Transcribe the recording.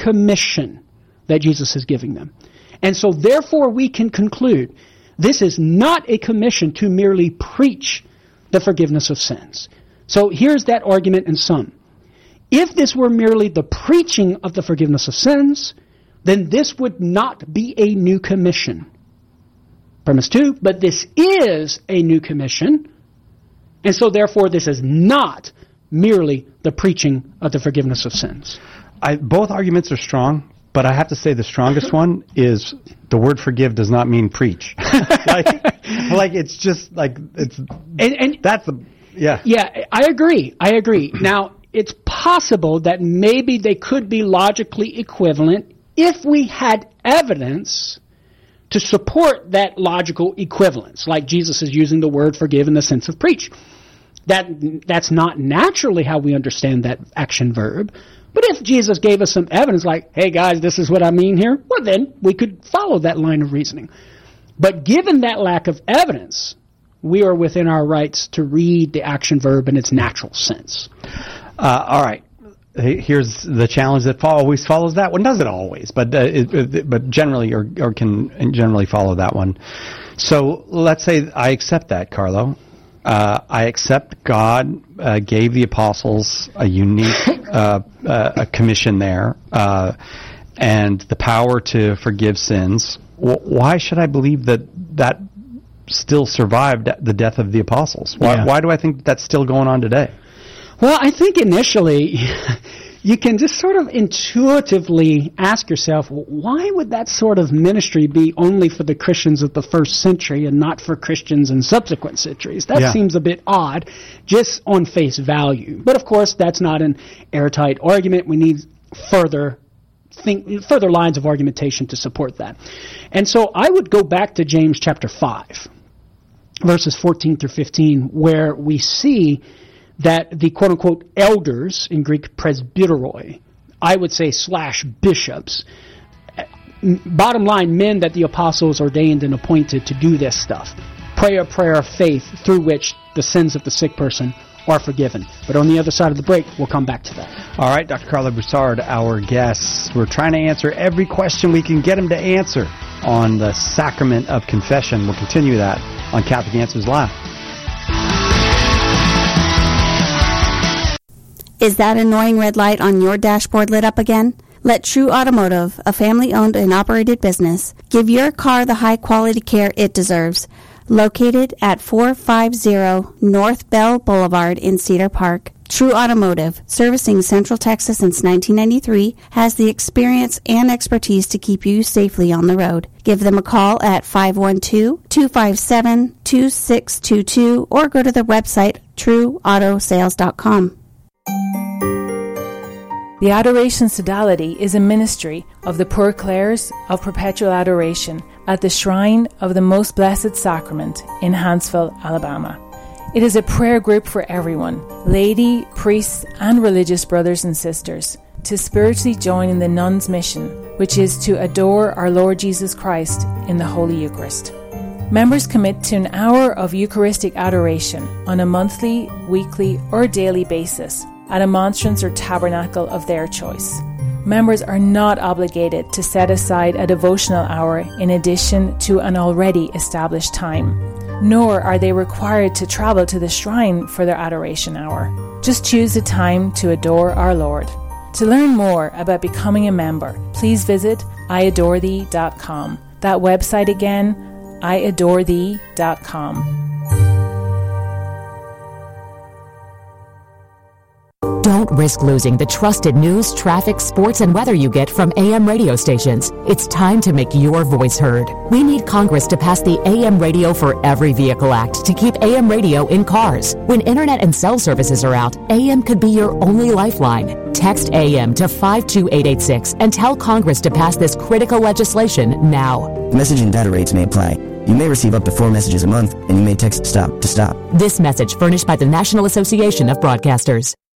commission that Jesus is giving them. And so therefore we can conclude this is not a commission to merely preach the forgiveness of sins. So here's that argument in sum. If this were merely the preaching of the forgiveness of sins, then this would not be a new commission. Premise 2, but this is a new commission, and so therefore this is not merely the preaching of the forgiveness of sins. Both arguments are strong, but I have to say the strongest one is the word forgive does not mean preach. like it's just like it's and that's the yeah. Yeah, I agree. Now, it's possible that maybe they could be logically equivalent if we had evidence to support that logical equivalence, like Jesus is using the word forgive in the sense of preach. That's not naturally how we understand that action verb. But if Jesus gave us some evidence like, hey guys, this is what I mean here, well then we could follow that line of reasoning. But given that lack of evidence, we are within our rights to read the action verb in its natural sense. All right. Here's the challenge that always follows that one. Doesn't always, but generally or can generally follow that one. So let's say I accept that, Carlo. I accept God gave the apostles a unique a commission there and the power to forgive sins. Why should I believe that still survived the death of the apostles? Why do I think that's still going on today? Well, I think initially you can just sort of intuitively ask yourself, why would that sort of ministry be only for the Christians of the first century and not for Christians in subsequent centuries? That seems a bit odd, just on face value. But of course, that's not an airtight argument. We need further lines of argumentation to support that. And so I would go back to James chapter 5, verses 14 through 15, where we see that the quote-unquote elders, in Greek presbyteroi, I would say / bishops, bottom line, men that the apostles ordained and appointed to do this stuff, pray a prayer of faith through which the sins of the sick person are forgiven. But on the other side of the break, we'll come back to that. All right, Dr. Carlo Broussard, our guest. We're trying to answer every question we can get him to answer on the sacrament of confession. We'll continue that on Catholic Answers Live. Is that annoying red light on your dashboard lit up again? Let True Automotive, a family-owned and operated business, give your car the high-quality care it deserves. Located at 450 North Bell Boulevard in Cedar Park, True Automotive, servicing Central Texas since 1993, has the experience and expertise to keep you safely on the road. Give them a call at 512-257-2622 or go to the website trueautosales.com. The Adoration Sodality is a ministry of the Poor Clares of Perpetual Adoration at the Shrine of the Most Blessed Sacrament in Huntsville, Alabama. It is a prayer group for everyone, laity, priests, and religious brothers and sisters, to spiritually join in the nuns' mission, which is to adore our Lord Jesus Christ in the Holy Eucharist. Members commit to an hour of Eucharistic adoration on a monthly, weekly, or daily basis at a monstrance or tabernacle of their choice. Members are not obligated to set aside a devotional hour in addition to an already established time, nor are they required to travel to the shrine for their adoration hour. Just choose a time to adore our Lord. To learn more about becoming a member, please visit iadorethee.com. That website again, iadorethee.com. Don't risk losing the trusted news, traffic, sports, and weather you get from AM radio stations. It's time to make your voice heard. We need Congress to pass the AM Radio for Every Vehicle Act to keep AM radio in cars. When internet and cell services are out, AM could be your only lifeline. Text AM to 52886 and tell Congress to pass this critical legislation now. Message and data rates may apply. You may receive up to 4 messages a month, and you may text STOP to stop. This message furnished by the National Association of Broadcasters.